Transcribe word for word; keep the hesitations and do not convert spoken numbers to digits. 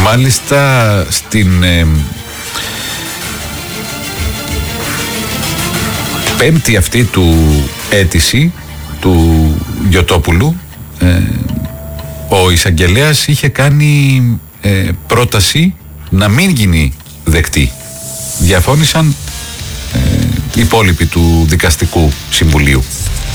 Μάλιστα στην ε, πέμπτη αυτή του αίτηση του Γιωτόπουλου, ε, ο εισαγγελέας είχε κάνει ε, πρόταση να μην γίνει δεκτή. Διαφώνησαν ε, οι υπόλοιποι του δικαστικού συμβουλίου.